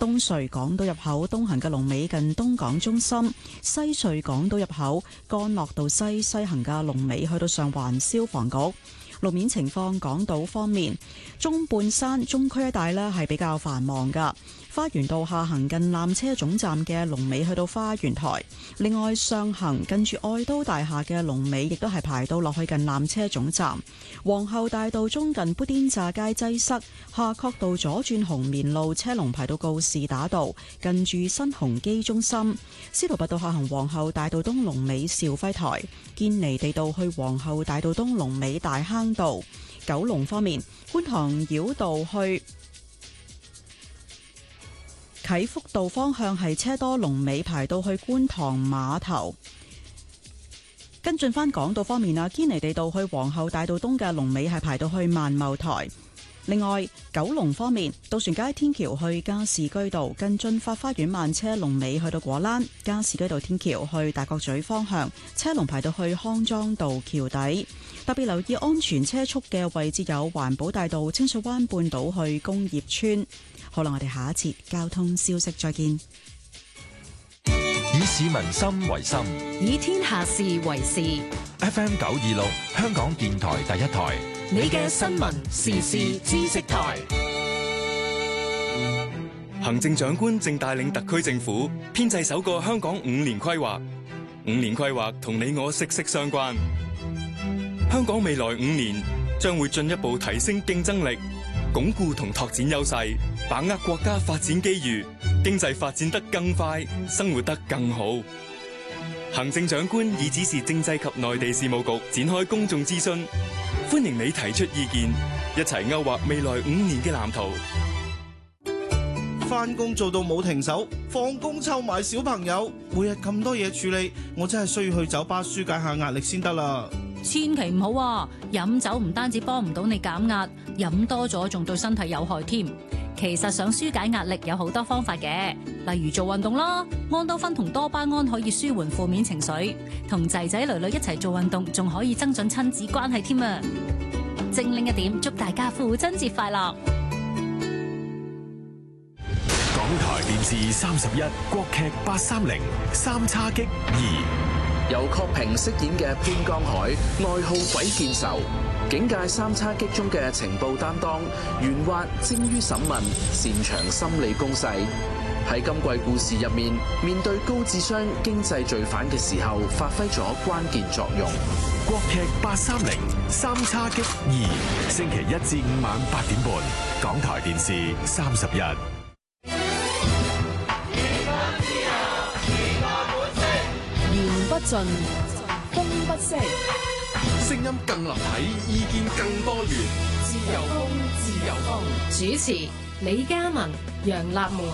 東隧港島入口東行嘅龍尾近東港中心，西隧港島入口干諾道西行嘅龍尾去到上環消防局。路面情況，港島方面，中半山中區一帶呢係比較繁忙噶。花園道下行近纜車總站嘅龍尾去到花園台，另外上行近住愛都大廈嘅龍尾亦都係排到落去近纜車總站。皇后大道中近砵甸乍街擠塞，夏慤道左轉紅棉路車龍排到告士打道，近住新鴻基中心。司徒拔道下行皇后大道東龍尾兆輝台，堅尼地道去皇后大道東龍尾大坑道。九龍方面，觀塘繞道去啟福道方向係車多，龍尾排到去觀塘碼頭。跟進返港島方面啊，堅尼地道去皇后大道東嘅龍尾係排到去萬茂台。另外，九龍方面，渡船街天橋去加士居道近駿發花園慢車龍尾去到果欄；加士居道天橋去大角咀方向車龍排到去康莊道橋底。特別留意安全車速嘅位置有環保大道清水灣半島去工業村。好啦，我哋下一節交通消息再見。 以市民心為心， 以天下事為事。 FM 926，香港電台第一台， 你嘅新聞時事知識台。 行政長官正帶領特區政府編製首個香港5年規劃。5年規劃同你我息息相關。香港未來5年將會進一步提升競爭力，鞏固同拓展優勢，把握國家發展機遇，經濟發展得更快，生活得更好。行政長官已指示政制及內地事務局展開公眾諮詢，歡迎你提出意見，一齊勾畫未來5年嘅藍圖。 返工做到冇停手，放工湊埋小朋友，每日咁多嘢處理，我真係需要去酒吧紓解下壓力先得啦。 千祈唔好啊！飲酒唔單止幫唔到你減壓，飲多咗仲對身體有害添。其實想紓解壓力有好多方法嘅，例如做運動啦，安多酚同多巴胺可以舒緩負面情緒，同仔仔女女一齊做運動仲可以增進親子關係添啊！精靈一點，祝大家父親節快樂！ 港台電視31國劇830三叉戟2， 由郝平飾演嘅潘江海，愛好鬼見愁，警界三叉戟中嘅情報擔當，圓滑精於審問，擅長心理攻勢。喺今季故事入面，面對高智商經濟罪犯嘅時候，發揮咗關鍵作用。 國劇830三叉戟2，星期1至5晚8點半，港台電視31。 言不盡，風不息， 聲音更立體，意見更多元。自由風，自由風。 主持李嘉文、楊立門。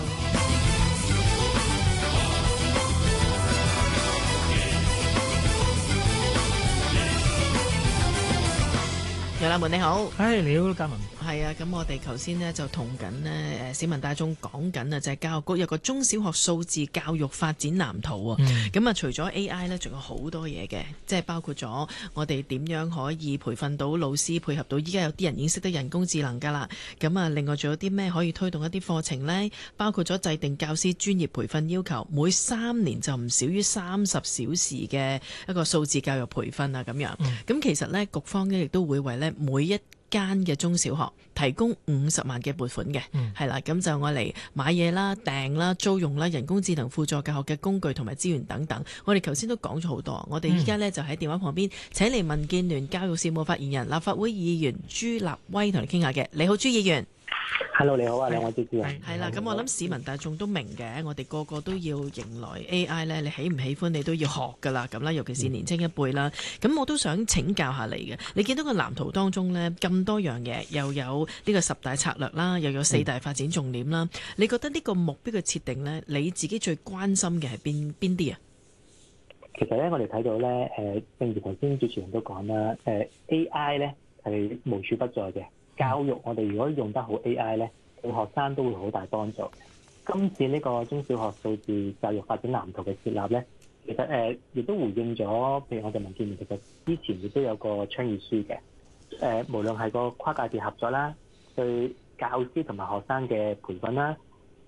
楊立門你好， 你好，嘉文。 係啊，咁我哋頭先呢就同緊呢市民大眾講緊啊，就係教育局有個中小學數字教育發展藍圖啊。咁啊，除咗 AI 呢，仲有好多嘢嘅，即係包括咗我哋點樣可以培訓到老師，配合到依家有啲人已經識得人工智能㗎啦。咁啊，另外仲有啲咩可以推動一啲課程呢？包括咗制定教師專業培訓要求，每3年就唔少於30小時嘅一個數字教育培訓啊，咁樣。咁其實呢，局方呢亦都會為呢每一間嘅中小學提供50萬嘅撥款嘅，係啦，咁就愛嚟買嘢啦、訂啦、租用啦、人工智能輔助教學嘅工具同埋資源等等。我哋頭先都講咗好多，我哋依家呢就喺電話旁邊請嚟民建聯教育事務發言人、立法會議員朱立威同你傾下嘅。你好，朱議員。 Hello， 你好啊，兩位主持人。 係啦，咁我諗市民大眾都明嘅，我哋個個都要迎來 AI 呢，你喜唔喜歡你都要學噶啦，咁啦，尤其是年青一輩啦。咁我都想請教下你嘅，你見到個藍圖當中呢，咁多樣嘢，又有呢個10大策略啦，又有4大發展重點啦，你覺得呢個目標嘅設定呢，你自己最關心嘅係邊啲啊？ 其實呢，我哋睇到呢，正如頭先主持人都講啦，AI 呢係無處不在嘅。教育我哋如果用得好 AI 咧，對學生都會好大幫助。今次呢個中小學數字教育發展藍圖嘅設立咧，其實亦都回應咗，譬如我哋民建聯其實之前亦都有個倡議書嘅。無論係個跨界別合作啦，對教師同埋學生嘅培訓啦，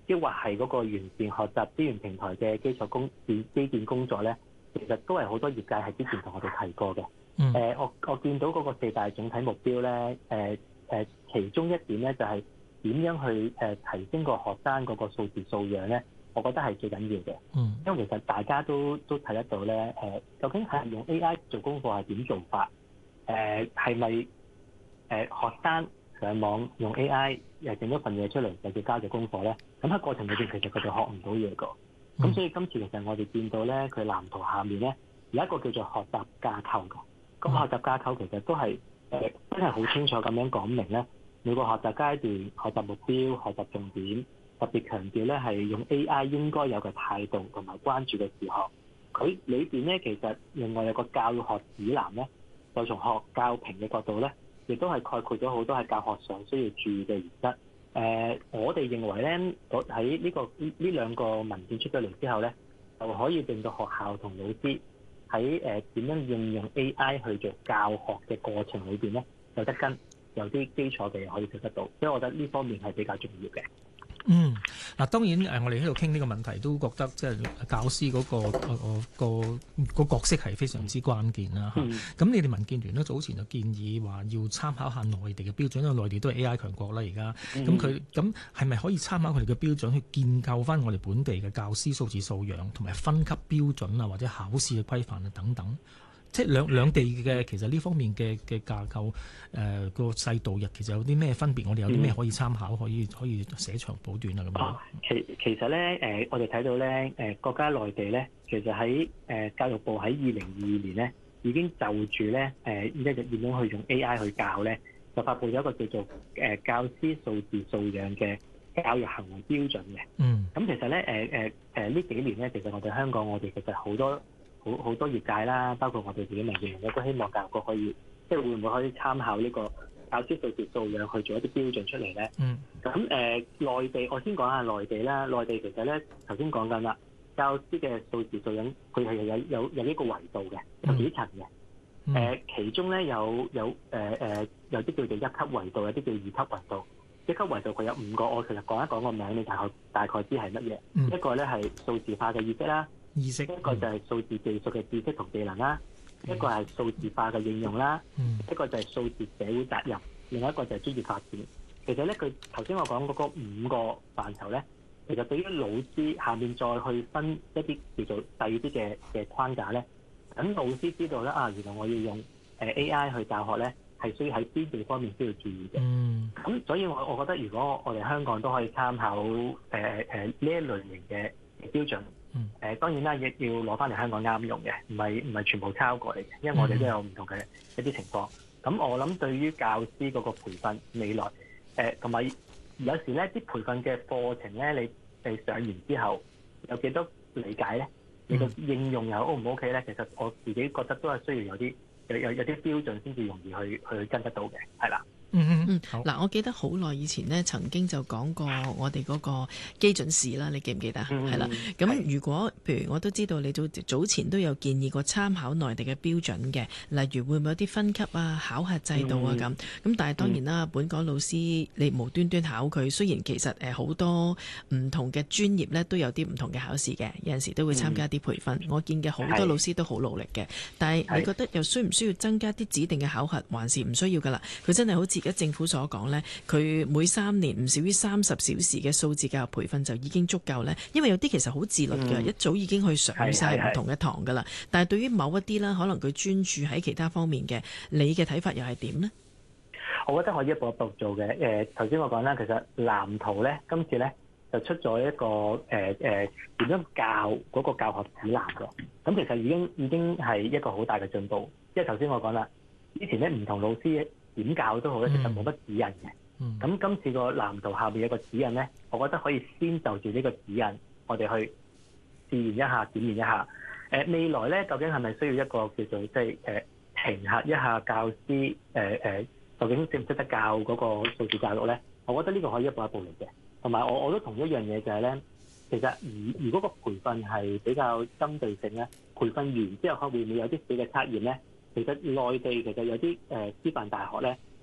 抑或係嗰個完善學習資源平台嘅基建工作咧，其實都係好多業界係之前同我哋提過嘅。我見到嗰個4大總體目標咧，其中一點咧就係點樣去提升個學生嗰個數字素養咧，我覺得係最緊要嘅。因為其實大家都睇得到咧，究竟係用 AI 做功課係點做法？係咪學生上網用 AI 整咗份嘢出嚟就叫交咗功課咧？咁喺過程裏邊其實佢哋學唔到嘢㗎。咁所以今次其實我哋見到咧，佢藍圖下面咧有一個叫做學習架構㗎。咁學習架構其實都係真係好清楚咁樣講明咧，每個學習階段、學習目標、學習重點，特別強調咧係用 AI 應該有嘅態度同埋關注嘅事項。佢裏邊咧其實另外有個教學指南咧，就從學教評嘅角度咧，亦都係概括咗好多喺教學上需要注意嘅原則。我哋認為咧，喺呢兩個文件出咗嚟之後咧，就可以令到學校同老師喺點樣應用 AI 去做教學嘅過程裏邊咧，有得跟，有啲基礎嘅嘢可以做得到，所以我覺得呢方面係比較重要嘅。 嗱當然我哋喺度傾呢個問題，都覺得即係教師嗰個角色係非常之關鍵啦嚇。咁你哋民建聯咧早前就建議話要參考下內地嘅標準，因為內地都係 AI 強國啦而家。咁係咪可以參考佢哋嘅標準去建構翻我哋本地嘅教師數字素養同埋分級標準啊，或者考試嘅規範啊等等？即係兩地嘅其實呢方面嘅架構個制度其實有啲咩分別？我哋有啲咩可以參考，可以寫長補短啊咁樣。 其實咧我哋睇到咧國家內地咧，其實喺教育部喺2022年咧已經就住咧依家點樣去用 AI 去教咧，就發布咗一個叫做教師數字素養嘅教育行為標準嘅。咁其實咧呢幾年咧，其實我哋香港其實好多業界啦，包括我哋自己民建聯都希望教育局可以，即係會唔會可以參考呢個教師數字素養去做一啲標準出嚟咧？咁內地，我先講下內地啦。內地其實咧頭先講緊啦，教師嘅數字素養佢係有一個維度嘅，有幾層嘅。其中咧有啲叫做1級維度，有啲叫2級維度。1級維度佢有5個，我其實講一講個名，你大概知係乜嘢。一個咧係數字化嘅意識啦。一個就係數字技術嘅知識同技能啦，一個係數字化嘅應用啦，一個就係數字社會責任，另外一個就係專業發展。其實咧，佢頭先我講嗰個5個範疇咧，其實對於老師下面再去分一啲叫做細啲嘅框架咧，等老師知道咧原來我要用AI 去教學咧，係需要喺邊啲方面需要注意嘅。咁所以我覺得如果我哋香港都可以參考呢一類型嘅標準。當然啦，亦要攞翻嚟香港啱用嘅，唔係全部抄過嚟嘅，因為我哋都有唔同嘅一啲情況。咁我諗對於教師嗰個培訓未來，同埋有時咧啲培訓嘅課程咧，你上完之後有幾多理解咧？你個應用又 O 唔 OK 咧？其實我自己覺得都係需要有啲標準先至容易去跟得到嘅，係啦。 嗱，我記得好耐以前呢，曾經就講過我哋嗰個基準試啦，你記唔記得？係啦，咁如果譬如我都知道你早前都有建議過參考內地嘅標準嘅，例如會唔會有啲分級啊、考核制度啊咁。咁但係當然啦，本港老師你無端端考佢，雖然其實好多唔同嘅專業呢都有啲唔同嘅考試嘅，有陣時都會參加啲培訓。我見嘅好多老師都好努力嘅，但係你覺得又需唔需要增加啲指定嘅考核，還是唔需要㗎啦？佢真係好似而家政府所講呢，佢每3年唔少於30小時嘅數字教育培訓就已經足夠呢。因為有啲其實好自律嘅，一早已經去上晒唔同嘅堂㗎啦。但係對於某一啲啦，可能佢專注喺其他方面嘅，你嘅睇法又係點呢？ 我覺得可以一步一步做嘅。頭先我講啦，其實藍圖呢，今次呢就出咗一個點樣教嗰個教學指南㗎。咁其實已經係一個好大嘅進步。因為頭先我講啦，以前呢唔同老師點教都好咧，其實冇乜指引嘅。咁今次個藍圖下面有個指引咧，我覺得可以先就住呢個指引，我哋去試驗一下、檢驗一下。未來咧，究竟係咪需要一個叫做即係評核一下教師究竟識唔識得教嗰個數字教育咧？我覺得呢個可以一步一步嚟嘅。同埋我都同一樣嘢就係咧，其實如果個培訓係比較針對性咧，培訓完之後會唔會有啲小嘅測驗咧？其實內地其實有啲師範大學咧，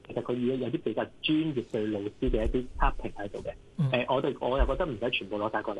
其實佢要有啲比較專業對老師嘅一啲測評喺度嘅。我又覺得唔使全部攞晒過嚟，